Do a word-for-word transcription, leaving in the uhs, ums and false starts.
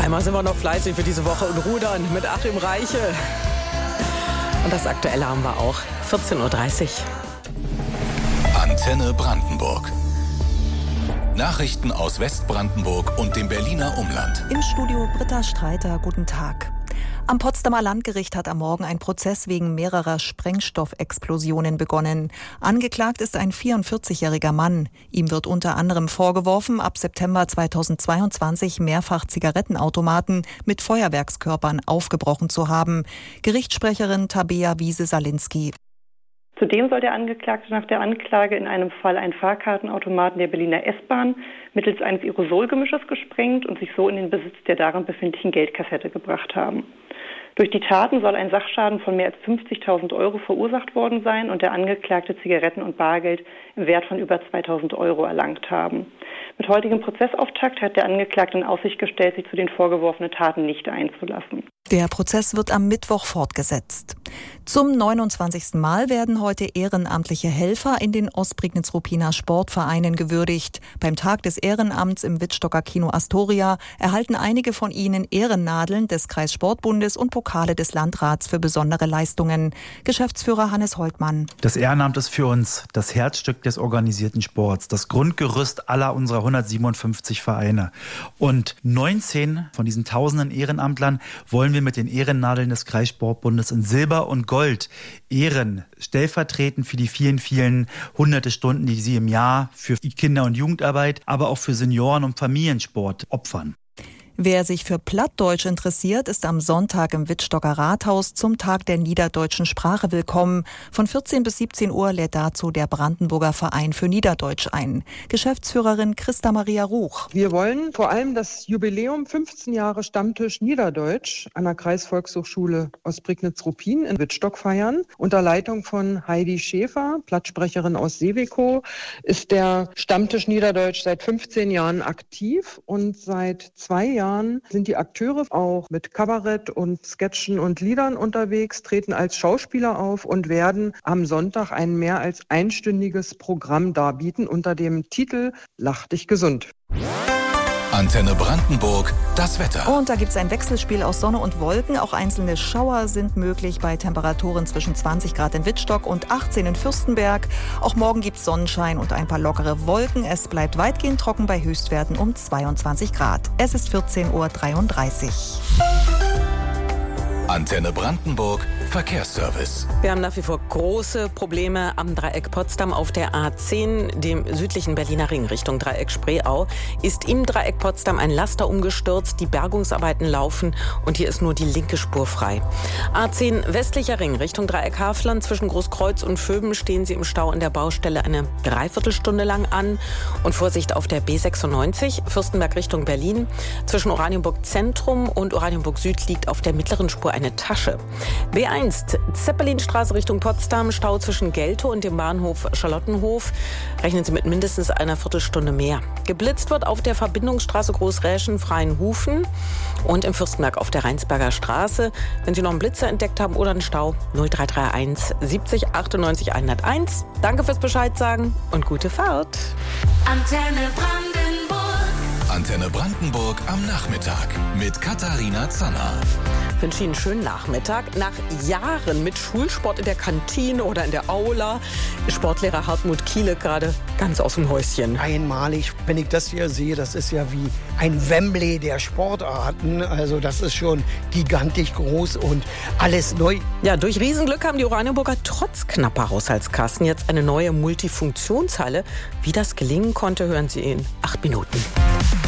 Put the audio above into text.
Einmal sind wir noch fleißig für diese Woche und rudern mit Achim Reiche. Und das Aktuelle haben wir auch. vierzehn Uhr dreißig. Antenne Brandenburg. Nachrichten aus Westbrandenburg und dem Berliner Umland. Im Studio Britta Streiter, guten Tag. Am Potsdamer Landgericht hat am Morgen ein Prozess wegen mehrerer Sprengstoffexplosionen begonnen. Angeklagt ist ein vierundvierzigjähriger Mann. Ihm wird unter anderem vorgeworfen, ab September zweitausendzweiundzwanzig mehrfach Zigarettenautomaten mit Feuerwerkskörpern aufgebrochen zu haben. Gerichtssprecherin Tabea Wiese-Salinski. Zudem soll der Angeklagte nach der Anklage in einem Fall einen Fahrkartenautomaten der Berliner S-Bahn mittels eines Aerosolgemisches gesprengt und sich so in den Besitz der darin befindlichen Geldkassette gebracht haben. Durch die Taten soll ein Sachschaden von mehr als fünfzigtausend Euro verursacht worden sein und der Angeklagte Zigaretten und Bargeld im Wert von über zweitausend Euro erlangt haben. Mit heutigem Prozessauftakt hat der Angeklagte in Aussicht gestellt, sich zu den vorgeworfenen Taten nicht einzulassen. Der Prozess wird am Mittwoch fortgesetzt. Zum neunundzwanzigsten Mal werden heute ehrenamtliche Helfer in den Ostprignitz-Ruppiner Sportvereinen gewürdigt. Beim Tag des Ehrenamts im Wittstocker Kino Astoria erhalten einige von ihnen Ehrennadeln des Kreissportbundes und Pokale des Landrats für besondere Leistungen. Geschäftsführer Hannes Holtmann. Das Ehrenamt ist für uns das Herzstück des organisierten Sports, das Grundgerüst aller unserer hundertsiebenundfünfzig Vereine. Und neunzehn von diesen tausenden Ehrenamtlern wollen wir mit den Ehrennadeln des Kreissportbundes in Silber und Gold ehren, stellvertretend für die vielen, vielen hunderte Stunden, die sie im Jahr für Kinder- und Jugendarbeit, aber auch für Senioren- und Familiensport opfern. Wer sich für Plattdeutsch interessiert, ist am Sonntag im Wittstocker Rathaus zum Tag der niederdeutschen Sprache willkommen. Von vierzehn bis siebzehn Uhr lädt dazu der Brandenburger Verein für Niederdeutsch ein. Geschäftsführerin Christa Maria Ruch. Wir wollen vor allem das Jubiläum fünfzehn Jahre Stammtisch Niederdeutsch an der Kreisvolkshochschule Ostprignitz-Ruppin in Wittstock feiern. Unter Leitung von Heidi Schäfer, Plattsprecherin aus Seewekow, ist der Stammtisch Niederdeutsch seit fünfzehn Jahren aktiv und seit zwei Jahren sind die Akteure auch mit Kabarett und Sketchen und Liedern unterwegs, treten als Schauspieler auf und werden am Sonntag ein mehr als einstündiges Programm darbieten unter dem Titel Lach dich gesund. Antenne Brandenburg, das Wetter. Und da gibt es ein Wechselspiel aus Sonne und Wolken. Auch einzelne Schauer sind möglich bei Temperaturen zwischen zwanzig Grad in Wittstock und achtzehn in Fürstenberg. Auch morgen gibt es Sonnenschein und ein paar lockere Wolken. Es bleibt weitgehend trocken bei Höchstwerten um zweiundzwanzig Grad. Es ist vierzehn Uhr dreiunddreißig. Antenne Brandenburg, Verkehrsservice. Wir haben nach wie vor große Probleme am Dreieck Potsdam auf der A zehn, dem südlichen Berliner Ring Richtung Dreieck Spreeau. Ist im Dreieck Potsdam ein Laster umgestürzt, die Bergungsarbeiten laufen und hier ist nur die linke Spur frei. A zehn westlicher Ring Richtung Dreieck Hafland, zwischen Großkreuz und Vöben stehen Sie im Stau an der Baustelle eine Dreiviertelstunde lang an. Und Vorsicht auf der B sechsundneunzig, Fürstenberg Richtung Berlin. Zwischen Oranienburg Zentrum und Oranienburg Süd liegt auf der mittleren Spur eine Tasche. B eins, Zeppelinstraße Richtung Potsdam, Stau zwischen Geltow und dem Bahnhof Charlottenhof. Rechnen Sie mit mindestens einer Viertelstunde mehr. Geblitzt wird auf der Verbindungsstraße Großräschen-Freienhufen und im Fürstenberg auf der Rheinsberger Straße. Wenn Sie noch einen Blitzer entdeckt haben oder einen Stau, null drei drei eins siebzig achtundneunzig hunderteins. Danke fürs Bescheid sagen und gute Fahrt. Antenne Brandenburg. Antenne Brandenburg am Nachmittag mit Katharina Zanner. Ich wünsche Ihnen einen schönen Nachmittag. Nach Jahren mit Schulsport in der Kantine oder in der Aula ist Sportlehrer Hartmut Kiele gerade ganz aus dem Häuschen. Einmalig, wenn ich das hier sehe, das ist ja wie ein Wembley der Sportarten. Also das ist schon gigantisch groß und alles neu. Ja, durch Riesenglück haben die Oranienburger trotz knapper Haushaltskassen jetzt eine neue Multifunktionshalle. Wie das gelingen konnte, hören Sie in acht Minuten.